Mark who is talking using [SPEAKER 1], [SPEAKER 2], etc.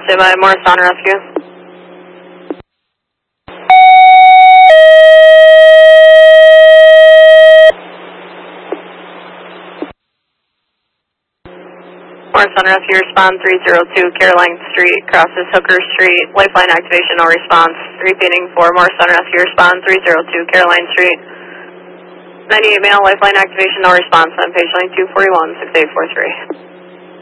[SPEAKER 1] by Morristown Rescue. Morristown Rescue, respond 302 Caroline Street, crosses Hooker Street, lifeline activation, no response. Repeating for Morristown Rescue, respond 302 Caroline Street. 98 male, lifeline activation, no response on page line 241, 6843.